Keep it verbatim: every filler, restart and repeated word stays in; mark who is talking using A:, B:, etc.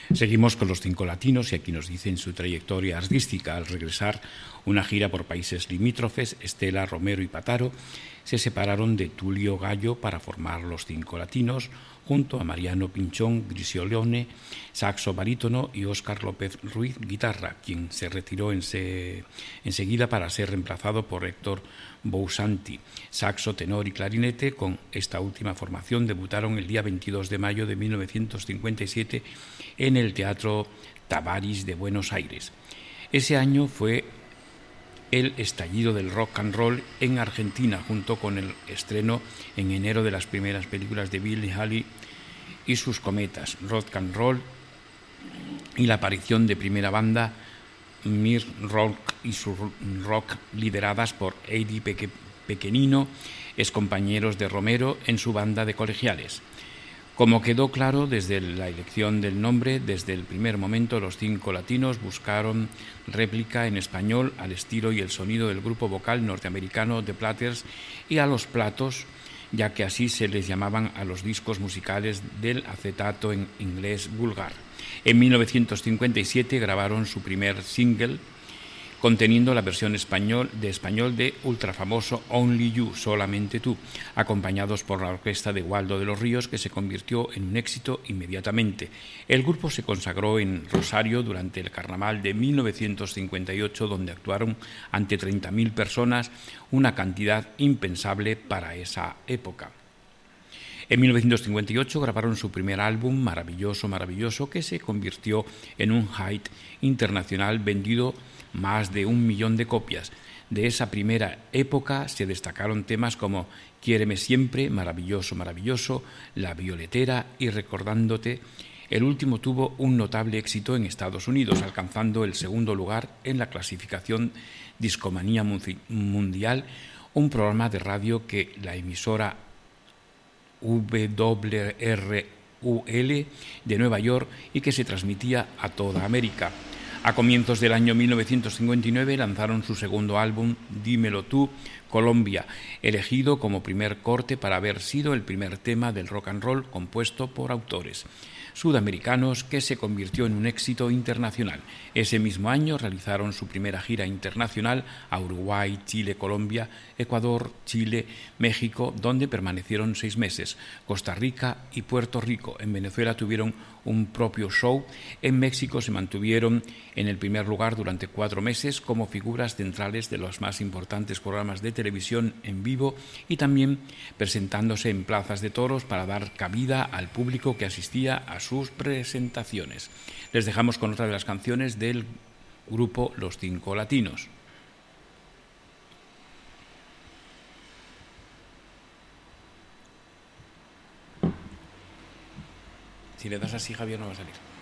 A: Seguimos con los Cinco Latinos y aquí nos dicen su trayectoria artística. Al regresar una gira por países limítrofes, Estela, Romero y Pataro se separaron de Tulio Gallo para formar los Cinco Latinos, junto a Mariano Pinchón Grisiolione, saxo barítono, y Óscar López Ruiz, guitarra, quien se retiró ense, enseguida para ser reemplazado por Héctor Bousanti, saxo, tenor y clarinete. Con esta última formación debutaron el día veintidós de mayo de mil novecientos cincuenta y siete en el Teatro Tabarís de Buenos Aires. Ese año fue el estallido del rock and roll en Argentina, junto con el estreno en enero de las primeras películas de Billy Haley y sus cometas, Rock and Roll, y la aparición de primera banda Mir Rock y su rock, lideradas por Eddie Peque, Pequenino, excompañeros de Romero en su banda de colegiales. Como quedó claro desde la elección del nombre, desde el primer momento los Cinco Latinos buscaron réplica en español al estilo y el sonido del grupo vocal norteamericano The Platters y a los platos, ya que así se les llamaban a los discos musicales del acetato en inglés vulgar. En mil novecientos cincuenta y siete grabaron su primer single, conteniendo la versión español de español de ultrafamoso Only You, Solamente Tú, acompañados por la orquesta de Waldo de los Ríos, que se convirtió en un éxito inmediatamente. El grupo se consagró en Rosario durante el Carnaval de mil novecientos cincuenta y ocho, donde actuaron ante treinta mil personas, una cantidad impensable para esa época. En mil novecientos cincuenta y ocho grabaron su primer álbum, Maravilloso, Maravilloso, que se convirtió en un hit internacional, vendido más de un millón de copias. De esa primera época se destacaron temas como Quiéreme siempre, Maravilloso, Maravilloso, La Violetera y Recordándote. El último tuvo un notable éxito en Estados Unidos, alcanzando el segundo lugar en la clasificación Discomanía Mundial, un programa de radio que la emisora W R U L de Nueva York y que se transmitía a toda América. A comienzos del año mil novecientos cincuenta y nueve lanzaron su segundo álbum, Dímelo Tú, Colombia, elegido como primer corte para haber sido el primer tema del rock and roll compuesto por autores sudamericanos, que se convirtió en un éxito internacional. Ese mismo año realizaron su primera gira internacional a Uruguay, Chile, Colombia, Ecuador, Chile, México, donde permanecieron seis meses, Costa Rica y Puerto Rico. En Venezuela tuvieron un propio show. En México se mantuvieron en el primer lugar durante cuatro meses como figuras centrales de los más importantes programas de televisión en vivo y también presentándose en plazas de toros para dar cabida al público que asistía a sus presentaciones. Les dejamos con otra de las canciones del grupo Los Cinco Latinos. Si le das así, Javier, no va a salir.